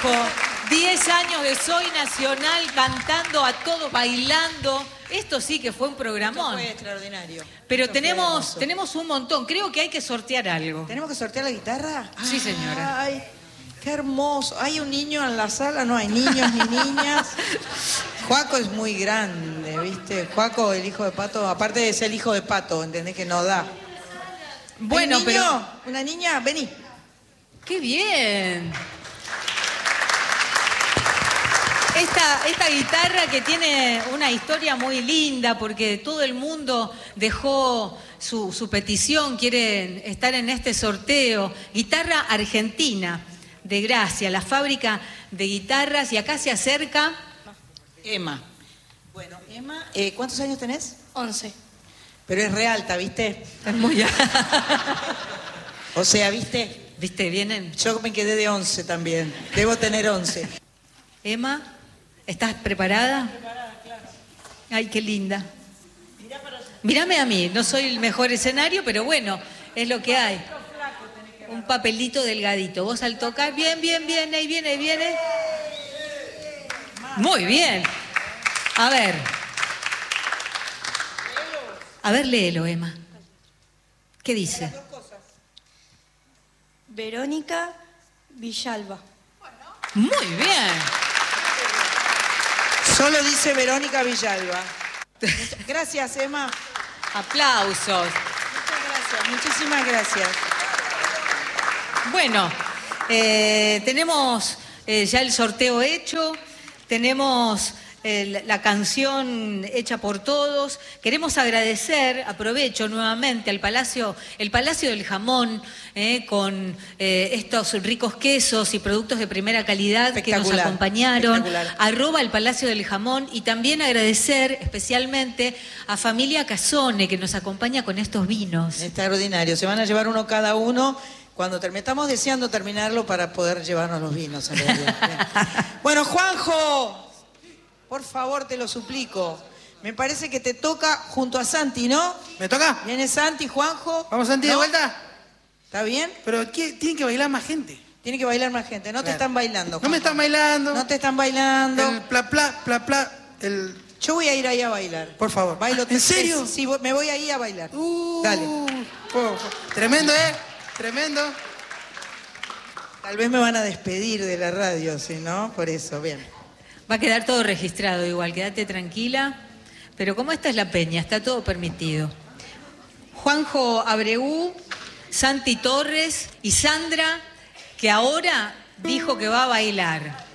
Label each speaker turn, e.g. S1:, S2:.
S1: Juanjo, 10 años de Soy Nacional, cantando a todos, bailando. Esto sí que fue un programón.
S2: Esto fue extraordinario.
S1: Pero tenemos un montón. Creo que hay que sortear algo.
S2: ¿Tenemos que sortear la guitarra?
S1: Sí, señora.
S2: Ay, qué hermoso. ¿Hay un niño en la sala? No hay niños ni niñas. Juaco es muy grande, ¿viste? Juaco, el hijo de Pato, aparte de ser el hijo de Pato, ¿entendés que no da?
S1: Bueno,
S2: ¿Un niño?
S1: pero...
S2: ¿Una niña? Vení.
S1: ¡Qué bien! Esta guitarra que tiene una historia muy linda porque todo el mundo dejó su petición, quieren estar en este sorteo. Guitarra argentina de Gracia, la fábrica de guitarras, y acá se acerca...
S2: Emma. Bueno, Emma, ¿cuántos años tenés?
S3: 11.
S2: Pero es re alta, ¿viste?
S1: Es muy...
S2: O sea, ¿viste?
S1: ¿Viste? Vienen...
S2: Yo me quedé de 11 también. Debo tener 11.
S1: Emma, ¿estás preparada?
S2: Preparada, claro.
S1: Ay, qué linda. Mírame a mí, no soy el mejor escenario, pero bueno, es lo que hay. Un papelito delgadito. Vos al tocar, bien, bien, bien, ahí viene, ahí viene. Muy bien. A ver, léelo, Emma. ¿Qué dice?
S3: Verónica Villalba.
S1: Muy bien.
S2: Solo dice Verónica Villalba. Gracias, Emma.
S1: Aplausos.
S2: Muchas gracias, muchísimas gracias.
S1: Bueno, tenemos ya el sorteo hecho, tenemos la canción hecha por todos. Queremos agradecer, aprovecho nuevamente, al Palacio, el Palacio del Jamón, con estos ricos quesos y productos de primera calidad que nos acompañaron, @ el Palacio del Jamón, y también agradecer especialmente a Familia Casone, que nos acompaña con estos vinos.
S2: Extraordinario, se van a llevar uno cada uno. Cuando estamos deseando terminarlo para poder llevarnos los vinos. En realidad. Bueno, Juanjo, por favor, te lo suplico. Me parece que te toca junto a Santi, ¿no?
S4: ¿Me toca?
S2: ¿Viene Santi, Juanjo?
S4: ¿Vamos, Santi, de vuelta?
S2: ¿Está bien?
S4: Pero tiene que bailar más gente.
S2: Tiene que bailar más gente. No te están bailando, Juanjo.
S4: No me están bailando.
S2: No te están bailando.
S4: El pla, pla,
S2: Yo voy a ir ahí a bailar.
S4: Por favor.
S2: Bailo.
S4: ¿En serio?
S2: Sí, me voy ahí a bailar. Dale.
S4: Tremendo, ¿eh? Tremendo.
S2: Tal vez me van a despedir de la radio, si no, por eso, bien.
S1: Va a quedar todo registrado igual, quédate tranquila. Pero como esta es la peña, está todo permitido. Juanjo Abreu, Santi Torres y Sandra, que ahora dijo que va a bailar.